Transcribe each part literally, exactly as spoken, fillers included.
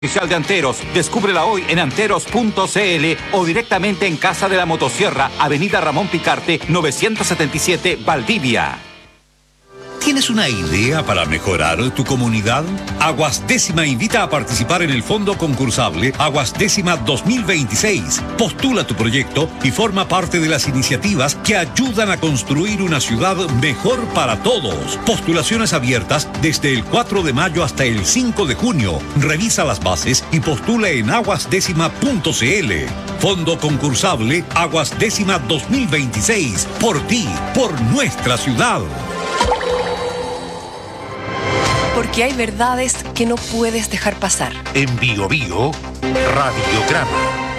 Oficial de Anteros. Descúbrela hoy en anteros punto cl o directamente en Casa de la Motosierra, Avenida Ramón Picarte, novecientos setenta y siete, Valdivia. ¿Tienes una idea para mejorar tu comunidad? Aguas Décima invita a participar en el fondo concursable Aguas Décima dos mil veintiséis. Postula tu proyecto y forma parte de las iniciativas que ayudan a construir una ciudad mejor para todos. Postulaciones abiertas desde el cuatro de mayo hasta el cinco de junio. Revisa las bases y postula en aguas décima punto cl. Fondo concursable Aguas Décima dos mil veintiséis. Por ti, por nuestra ciudad. Porque hay verdades que no puedes dejar pasar. En Bio Bio, Radiograma.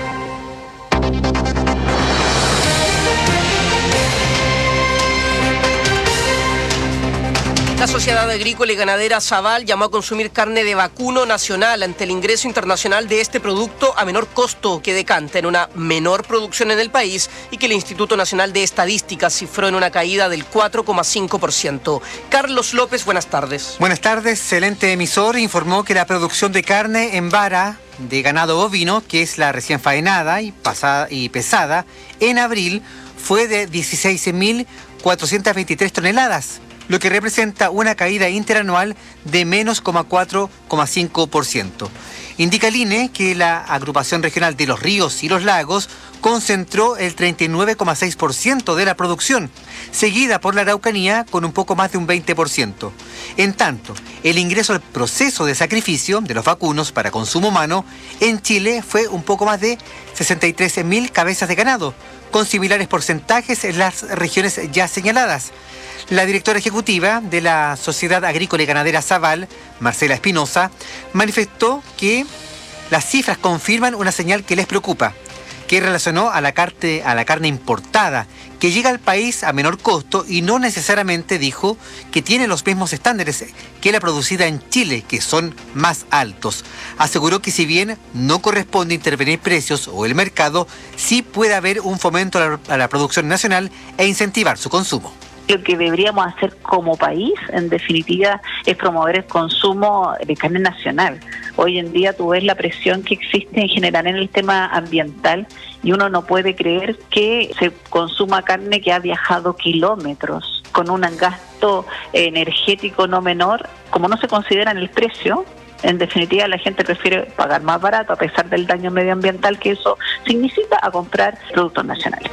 La Sociedad Agrícola y Ganadera Saval llamó a consumir carne de vacuno nacional ante el ingreso internacional de este producto a menor costo, que decanta en una menor producción en el país y que el Instituto Nacional de Estadística cifró en una caída del cuatro coma cinco por ciento. Carlos López, buenas tardes. Buenas tardes. Excelente emisor informó que la producción de carne en vara de ganado bovino, que es la recién faenada y, pasada, y pesada, en abril fue de dieciséis mil cuatrocientas veintitrés toneladas. Lo que representa una caída interanual de menos cuatro coma cinco por ciento. Indica el I N E que la agrupación regional de los ríos y los lagos concentró el treinta y nueve coma seis por ciento de la producción, seguida por la Araucanía con un poco más de un veinte por ciento. En tanto, el ingreso al proceso de sacrificio de los vacunos para consumo humano en Chile fue un poco más de sesenta y tres mil cabezas de ganado, con similares porcentajes en las regiones ya señaladas. La directora ejecutiva de la Sociedad Agrícola y Ganadera Saval, Marcela Espinosa, manifestó que las cifras confirman una señal que les preocupa, que relacionó a la, carne, a la carne importada, que llega al país a menor costo y no necesariamente dijo que tiene los mismos estándares que la producida en Chile, que son más altos. Aseguró que si bien no corresponde intervenir precios o el mercado, sí puede haber un fomento a la, a la producción nacional e incentivar su consumo. Lo que deberíamos hacer como país, en definitiva, es promover el consumo de carne nacional. Hoy en día tú ves la presión que existe en general en el tema ambiental y uno no puede creer que se consuma carne que ha viajado kilómetros con un gasto energético no menor. Como no se considera en el precio, en definitiva la gente prefiere pagar más barato a pesar del daño medioambiental que eso significa a comprar productos nacionales.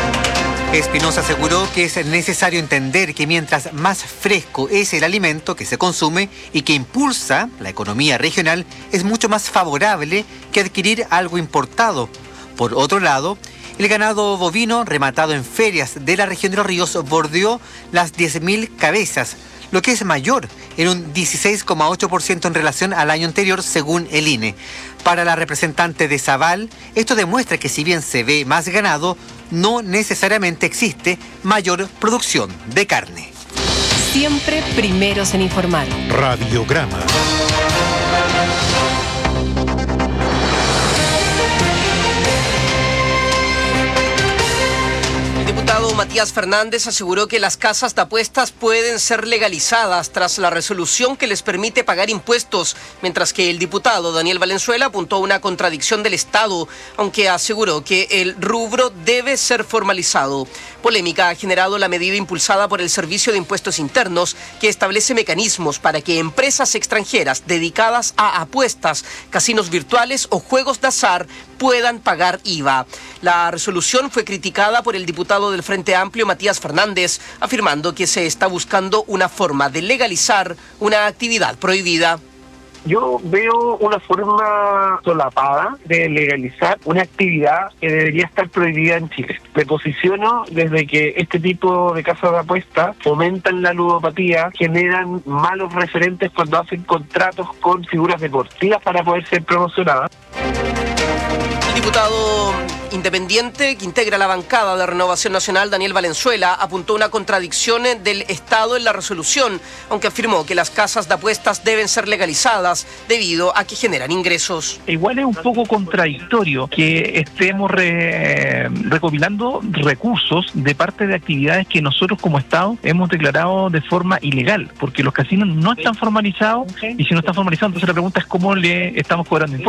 Espinosa aseguró que es necesario entender que mientras más fresco es el alimento que se consume y que impulsa la economía regional, es mucho más favorable que adquirir algo importado. Por otro lado, el ganado bovino rematado en ferias de la región de los ríos bordeó las diez mil cabezas, lo que es mayor en un dieciséis coma ocho por ciento en relación al año anterior, según el I N E. Para la representante de Saval, esto demuestra que si bien se ve más ganado, no necesariamente existe mayor producción de carne. Siempre primeros en informar. Radiograma. El diputado Matías Fernández aseguró que las casas de apuestas pueden ser legalizadas tras la resolución que les permite pagar impuestos, mientras que el diputado Daniel Valenzuela apuntó a una contradicción del Estado, aunque aseguró que el rubro debe ser formalizado. Polémica ha generado la medida impulsada por el Servicio de Impuestos Internos, que establece mecanismos para que empresas extranjeras dedicadas a apuestas, casinos virtuales o juegos de azar puedan pagar I V A. La resolución fue criticada por el diputado del Frente Amplio, Matías Fernández, afirmando que se está buscando una forma de legalizar una actividad prohibida. Yo veo una forma solapada de legalizar una actividad que debería estar prohibida en Chile. Me posiciono desde que este tipo de casas de apuestas fomentan la ludopatía, generan malos referentes cuando hacen contratos con figuras deportivas para poder ser promocionadas. El diputado independiente que integra la bancada de Renovación Nacional, Daniel Valenzuela, apuntó una contradicción del Estado en la resolución, aunque afirmó que las casas de apuestas deben ser legalizadas debido a que generan ingresos. Igual es un poco contradictorio que estemos re, recopilando recursos de parte de actividades que nosotros como Estado hemos declarado de forma ilegal, porque los casinos no están formalizados y si no están formalizados, entonces la pregunta es cómo le estamos cobrando impuestos.